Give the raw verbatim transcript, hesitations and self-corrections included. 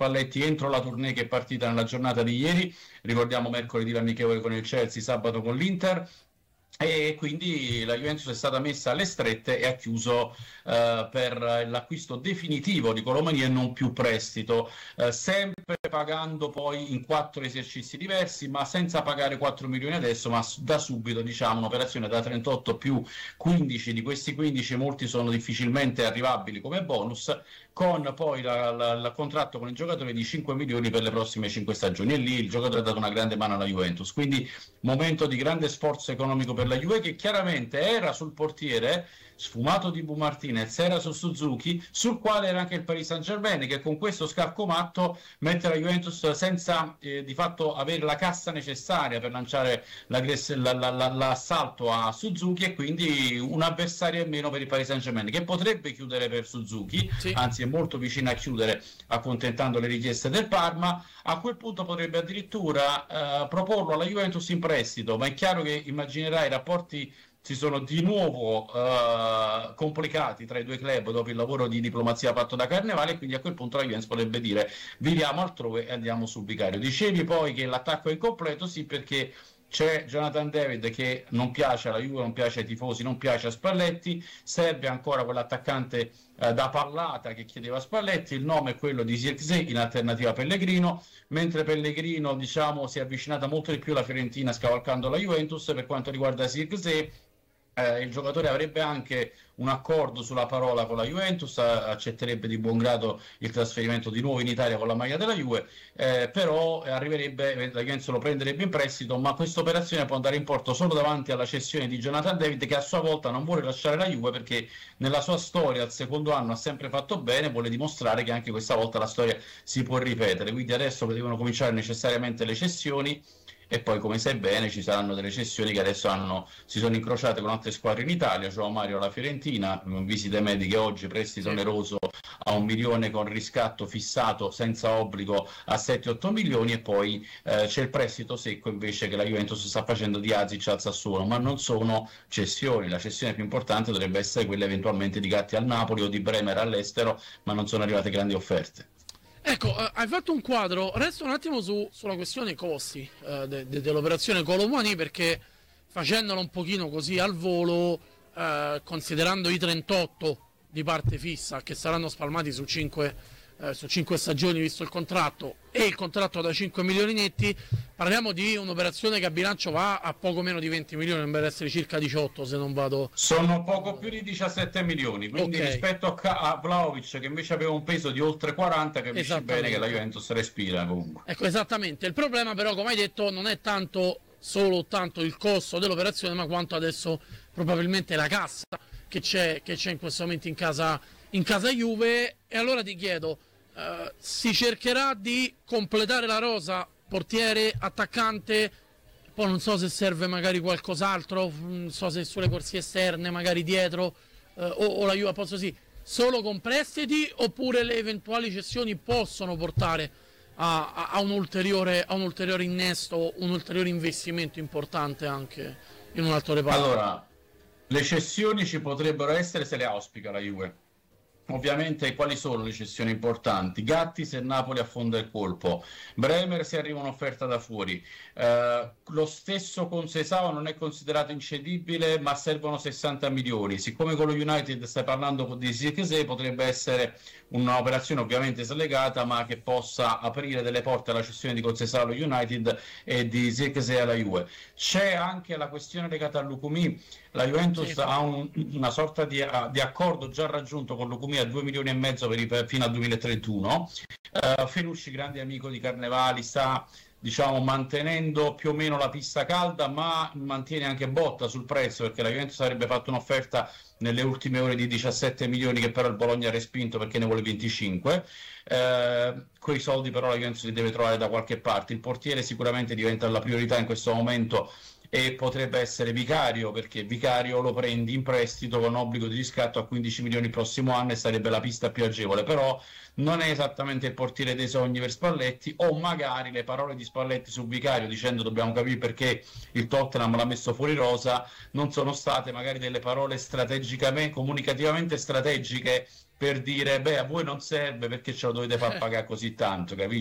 Spalletti entro la tournée che è partita nella giornata di ieri. Ricordiamo mercoledì l'amichevole con il Chelsea, sabato con l'Inter. E quindi la Juventus è stata messa alle strette e ha chiuso eh, per l'acquisto definitivo di Colomani e non più prestito, eh, sempre pagando poi in quattro esercizi diversi, ma senza pagare quattro milioni adesso, ma da subito, diciamo, un'operazione da trentotto più quindici. Di questi quindici molti sono difficilmente arrivabili come bonus, con poi la, la, il contratto con il giocatore di cinque milioni per le prossime cinque stagioni, e lì il giocatore ha dato una grande mano alla Juventus. Quindi momento di grande sforzo economico per la Juve, che chiaramente era sul portiere sfumato di Bu Martinez, era su Suzuki, sul quale era anche il Paris Saint-Germain, che con questo scaccomatto mette la Juventus senza eh, di fatto avere la cassa necessaria per lanciare la, la, la, l'assalto a Suzuki, e quindi un avversario in meno per il Paris Saint-Germain, che potrebbe chiudere per Suzuki, sì. Anzi è molto vicino a chiudere, accontentando le richieste del Parma. A quel punto potrebbe addirittura eh, proporlo alla Juventus in prestito, ma è chiaro che immaginerai i rapporti si sono di nuovo uh, complicati tra i due club dopo il lavoro di diplomazia fatto da Carnevale, e quindi a quel punto la Juventus potrebbe dire viriamo altrove e andiamo sul vicario. Dicevi poi che l'attacco è incompleto, sì, perché c'è Jonathan David che non piace alla Juve, non piace ai tifosi, non piace a Spalletti, serve ancora quell'attaccante eh, da pallata che chiedeva Spalletti. Il nome è quello di Zirkzee in alternativa a Pellegrino, mentre Pellegrino, diciamo, si è avvicinata molto di più alla Fiorentina scavalcando la Juventus. Per quanto riguarda Zirkzee, Eh, il giocatore avrebbe anche un accordo sulla parola con la Juventus, accetterebbe di buon grado il trasferimento di nuovo in Italia con la maglia della Juve, eh, però arriverebbe, la Juventus lo prenderebbe in prestito, ma questa operazione può andare in porto solo davanti alla cessione di Jonathan David, che a sua volta non vuole lasciare la Juve perché nella sua storia al secondo anno ha sempre fatto bene, vuole dimostrare che anche questa volta la storia si può ripetere, quindi adesso devono cominciare necessariamente le cessioni. E poi, come sai bene, ci saranno delle cessioni che adesso hanno, si sono incrociate con altre squadre in Italia. João Mario alla Fiorentina, visite mediche oggi, prestito sì. oneroso a un milione con riscatto fissato senza obbligo a sette otto milioni, e poi eh, c'è il prestito secco invece che la Juventus sta facendo di Azic al Sassuolo, ma non sono cessioni. La cessione più importante dovrebbe essere quella eventualmente di Gatti al Napoli o di Bremer all'estero, ma non sono arrivate grandi offerte. Ecco, eh, hai fatto un quadro, resto un attimo su, sulla questione costi eh, de, de, dell'operazione Colomani, perché facendolo un pochino così al volo, eh, considerando i trentotto di parte fissa che saranno spalmati su cinque, eh, su cinque stagioni visto il contratto, e il contratto da cinque milioni netti, parliamo di un'operazione che a bilancio va a poco meno di venti milioni, dovrebbero essere circa diciotto se non vado. Sono poco più di diciassette milioni, quindi okay. rispetto a, a Vlahovic che invece aveva un peso di oltre quaranta, capisci bene che la Juventus respira comunque. Ecco, esattamente. Il problema però, come hai detto, non è tanto solo tanto il costo dell'operazione, ma quanto adesso probabilmente la cassa che c'è, che c'è in questo momento in casa, in casa Juve. E allora ti chiedo, Uh, si cercherà di completare la rosa, portiere, attaccante, poi non so se serve magari qualcos'altro, non so se sulle corsie esterne magari dietro, uh, o, o la Juve posso sì, solo con prestiti, oppure le eventuali cessioni possono portare a, a, a, un ulteriore, a un ulteriore innesto, un ulteriore investimento importante anche in un altro reparto. Allora, le cessioni ci potrebbero essere se le auspica la Juve. Ovviamente quali sono le cessioni importanti? Gatti se Napoli affonda il colpo, Bremer se arriva un'offerta da fuori, eh, lo stesso con Sesao non è considerato incedibile, ma servono sessanta milioni. Siccome con lo United stai parlando di Zirkzee, potrebbe essere un'operazione ovviamente slegata, ma che possa aprire delle porte alla cessione di Concesao allo United e di Zirkzee alla Juve. C'è anche la questione legata a Lukumi. La Juventus sì. ha un, una sorta di, di accordo già raggiunto con Lukumi a due milioni e mezzo per i, per, fino al duemilatrentuno. Uh, Fenucci, grande amico di Carnevali, sta diciamo mantenendo più o meno la pista calda, ma mantiene anche botta sul prezzo, perché la Juventus avrebbe fatto un'offerta nelle ultime ore di diciassette milioni, che però il Bologna ha respinto perché ne vuole venticinque. Eh, quei soldi però la Juventus li deve trovare da qualche parte. Il portiere sicuramente diventa la priorità in questo momento e potrebbe essere Vicario, perché Vicario lo prendi in prestito con obbligo di riscatto a quindici milioni il prossimo anno e sarebbe la pista più agevole, però non è esattamente il portiere dei sogni per Spalletti, o magari le parole di Spalletti su Vicario dicendo dobbiamo capire perché il Tottenham l'ha messo fuori rosa non sono state magari delle parole strategicamente, comunicativamente strategiche per dire beh a voi non serve perché ce lo dovete far pagare così tanto, capisci?